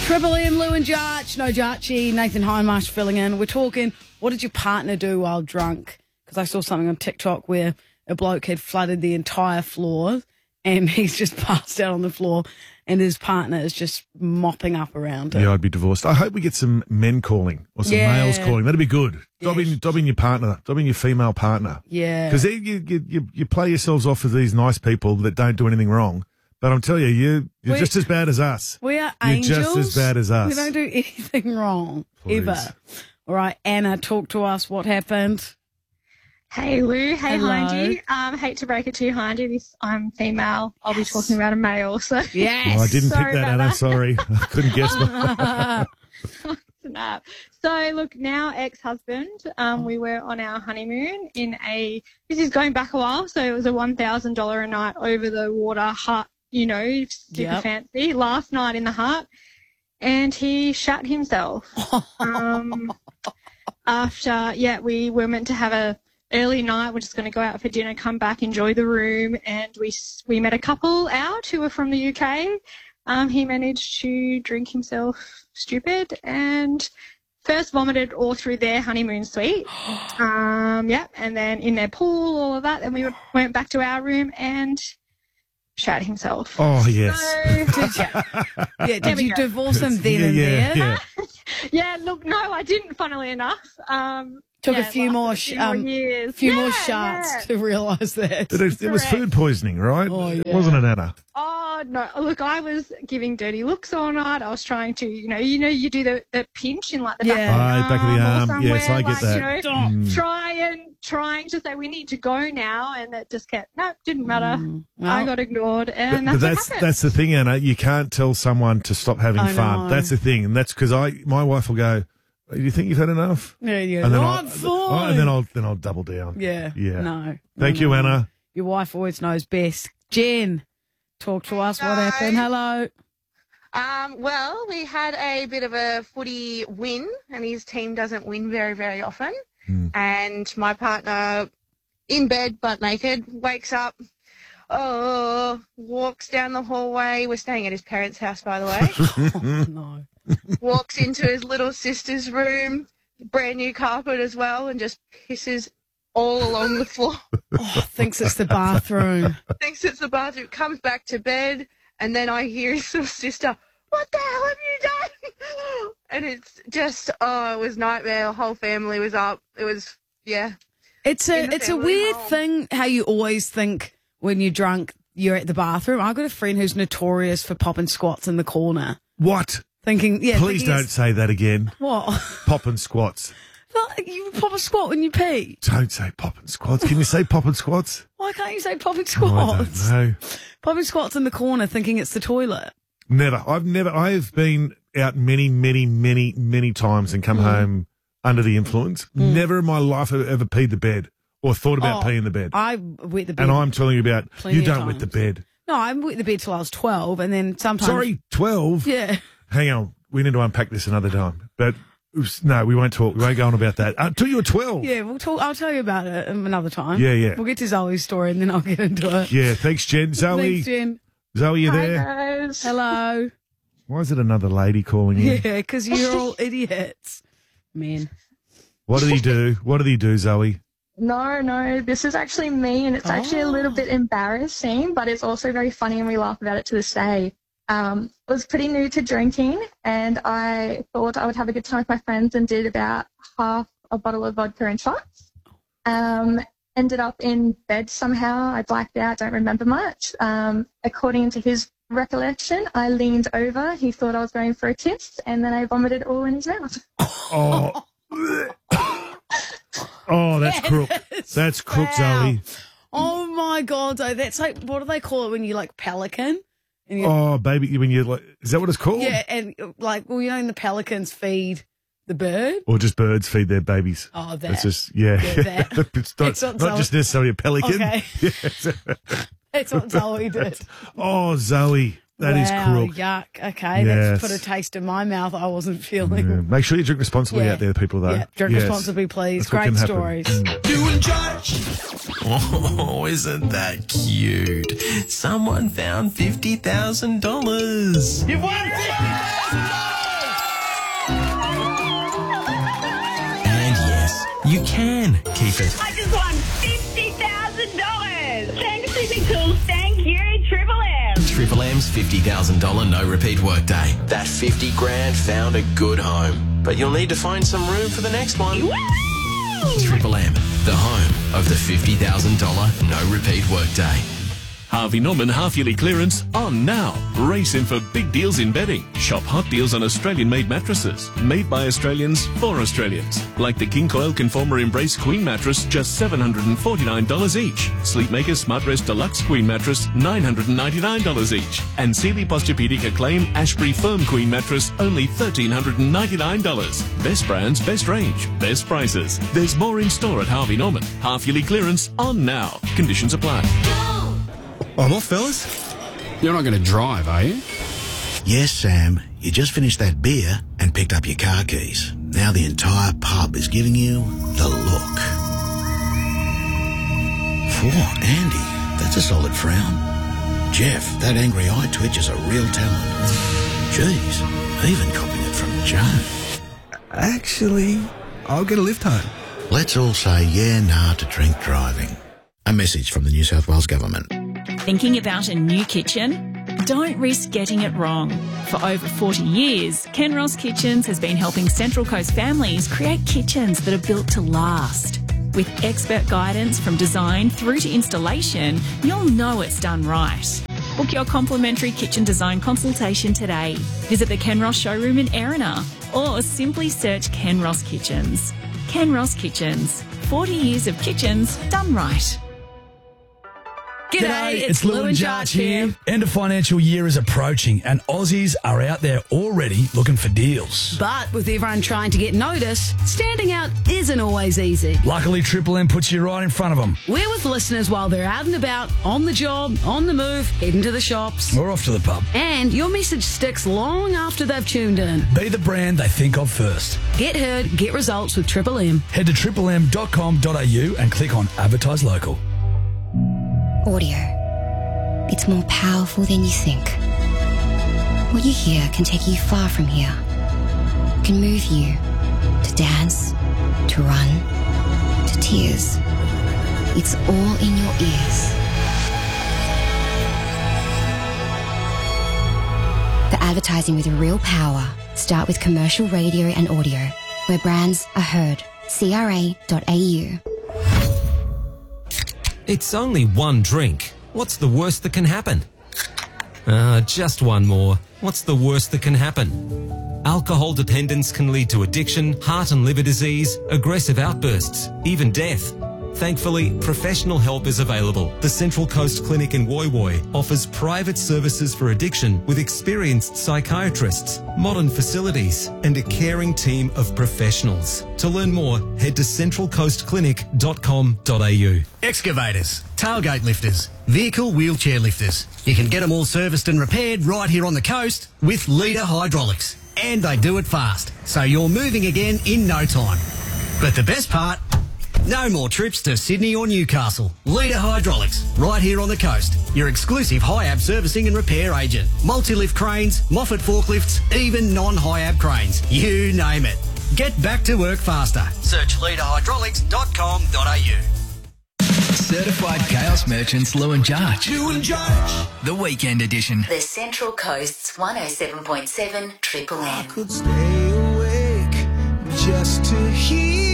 Triple M, Lou and Jarch. No Jarchy, Nathan Hindmarsh filling in. We're talking, what did your partner do while drunk? Because I saw something on TikTok where a bloke had flooded the entire floor and he's just passed out on the floor and his partner is just mopping up around him. Yeah, I'd be divorced. I hope we get some men calling or some males calling. That'd be good. Dob in your partner. Dob in your female partner. Yeah. Because you play yourselves off as these nice people that don't do anything wrong. But I'm telling you, you're just as bad as us. We are angels. You're just as bad as us. We don't do anything wrong, ever. All right, Anna, talk to us. What happened? Hey, Lou. Hey, Hello. Hindy. Hate to break it to you, Hindy. I'm female. I'll be talking about a male. So Yes. Oh, I didn't Sorry pick that, about Anna. that. Sorry. I couldn't guess. Snap. So, look, now ex-husband, we were on our honeymoon this is going back a while, so it was a $1,000 a night over the water hut, super fancy, last night in the hut, and he shat himself. After, we were meant to have a early night, we're just going to go out for dinner, come back, enjoy the room, and we met a couple out who were from the UK. He managed to drink himself stupid and first vomited all through their honeymoon suite. And then in their pool, all of that. Then we went back to our room and shat himself. Oh, yes. Did you divorce him then and there? Yeah. Yeah, look, no, I didn't, funnily enough. Took a few more years. more shots to realise that. But it was food poisoning, right? Oh, yeah. Wasn't it, Anna? Oh, no. Look, I was giving dirty looks all night. I was trying to, you do the pinch in like the back of the arm. Or Yes, I somewhere, get that. Trying to say we need to go now, and it just kept, didn't matter. Well, I got ignored, and But that's what happened. that's the thing, Anna. You can't tell someone to stop having I fun. know. That's the thing, and that's because my wife will go, "Do you think you've had enough?" Yeah, yeah. And then I'll double down. Yeah. Yeah. No. Thank you, Anna. Your wife always knows best. Jen, talk to us. What happened? Hello. Well, we had a bit of a footy win, and his team doesn't win very, very often. And my partner, in bed but naked, wakes up, walks down the hallway. We're staying at his parents' house, by the way. No. Walks into his little sister's room, brand new carpet as well, and just pisses all along the floor. Thinks it's the bathroom. Thinks it's the bathroom, comes back to bed, and then I hear his little sister, "What the hell have you done?" And it's just, it was nightmare. The whole family was up. It was, It's a weird thing how you always think when you're drunk you're at the bathroom. I've got a friend who's notorious for popping squats in the corner. What? Please don't say that again. What? Popping squats. Like, you pop a squat when you pee. Don't say popping squats. Can you say popping squats? Why can't you say popping Oh, I squats? don't know. Popping squats in the corner thinking it's the toilet. Never. I have been out many, many, many, many times and come home under the influence. Never in my life have I ever peed the bed or thought about peeing the bed. I wet the bed. And I'm telling you about, plenty you of don't wet the times. bed. No, I wet the bed till I was 12 and then sometimes... Sorry, 12? Yeah. Hang on. We need to unpack this another time. But no, we won't talk. We won't go on about that. Until you were 12. Yeah, we'll talk. I'll tell you about it another time. Yeah. We'll get to Zoe's story and then I'll get into it. Yeah, thanks, Jen. Zoe. Thanks, Jen. Zoe, you there? Hi, guys. Hello. Why is it another lady calling in? Yeah, because you're all idiots. Man. What did he do? What did he do, Zoe? No, this is actually me, and it's actually a little bit embarrassing, but it's also very funny, and we laugh about it to this day. I was pretty new to drinking, and I thought I would have a good time with my friends and did about half a bottle of vodka and shots. Ended up in bed somehow. I blacked out, don't remember much. According to his recollection, I leaned over. He thought I was going for a kiss, and then I vomited all in his mouth. Oh. Oh, that's crook. That's crook, Zoe. Oh, my God. Zoe, that's like, what do they call it when you like pelican? And Oh, baby, when you like, is that what it's called? Yeah, and like, well, the pelicans feed the bird. Or just birds feed their babies. Oh, that. It's just, yeah. that. It's not just necessarily a pelican. Okay. That's what Zoe did. Oh, Zoe, that is crook. Yuck. Okay, Yes. that's put a taste in my mouth I wasn't feeling. Yeah. Make sure you drink responsibly Yeah. out there, people, though. Yeah, drink Yes. responsibly, please. That's what Great can happen. stories. Doing Judge. Oh, isn't that cute? Someone found $50,000. You've won $50,000! benefit. I just won $50,000. Thanks, Super Cool. Thank you, Triple M. Triple M's $50,000 no repeat workday. That 50 grand found a good home. But you'll need to find some room for the next one. Woo! Triple M, the home of the $50,000 no repeat workday. Harvey Norman half-yearly clearance on now. Race in for big deals in bedding. Shop hot deals on Australian-made mattresses. Made by Australians for Australians. Like the King Coil Conformer Embrace Queen mattress, just $749 each. Sleepmaker Smartrest Deluxe Queen mattress, $999 each. And Sealy Posturepedic Acclaim Ashbury Firm Queen mattress, only $1,399. Best brands, best range, best prices. There's more in store at Harvey Norman. Half-yearly clearance on now. Conditions apply. I'm off, fellas. You're not going to drive, are you? Yes, Sam. You just finished that beer and picked up your car keys. Now the entire pub is giving you the look. Whoa, Andy, that's a solid frown. Jeff, that angry eye twitch is a real talent. Jeez, even copying it from Joe. Actually, I'll get a lift home. Let's all say yeah, nah to drink driving. A message from the New South Wales Government. Thinking about a new kitchen? Don't risk getting it wrong. For over 40 years, Ken Ross Kitchens has been helping Central Coast families create kitchens that are built to last. With expert guidance from design through to installation, you'll know it's done right. Book your complimentary kitchen design consultation today. Visit the Ken Ross showroom in Erina or simply search Ken Ross Kitchens. Ken Ross Kitchens. 40 years of kitchens done right. G'day, it's Lou and Jarch here. End of financial year is approaching and Aussies are out there already looking for deals. But with everyone trying to get noticed, standing out isn't always easy. Luckily, Triple M puts you right in front of them. We're with listeners while they're out and about, on the job, on the move, heading to the shops. Or off to the pub. And your message sticks long after they've tuned in. Be the brand they think of first. Get heard, get results with Triple M. Head to triplem.com.au and click on Advertise Local. Audio. It's more powerful than you think. What you hear can take you far from here. Can move you to dance, to run, to tears. It's all in your ears. The advertising with real power. Start with commercial radio and audio, where brands are heard. CRA.au. It's only one drink. What's the worst that can happen? Just one more. What's the worst that can happen? Alcohol dependence can lead to addiction, heart and liver disease, aggressive outbursts, even death. Thankfully, professional help is available. The Central Coast Clinic in Woy Woy offers private services for addiction with experienced psychiatrists, modern facilities, and a caring team of professionals. To learn more, head to centralcoastclinic.com.au. Excavators, tailgate lifters, vehicle wheelchair lifters. You can get them all serviced and repaired right here on the coast with Leader Hydraulics. And they do it fast, so you're moving again in no time. But the best part, no more trips to Sydney or Newcastle. Leader Hydraulics, right here on the coast. Your exclusive high-ab servicing and repair agent. Multi-lift cranes, Moffat forklifts, even non-high-ab cranes. You name it. Get back to work faster. Search leaderhydraulics.com.au. Certified Chaos Merchants Lou and Jarch. Lou and Jarch. The weekend edition. The Central Coast's 107.7 Triple M. I could stay awake just to hear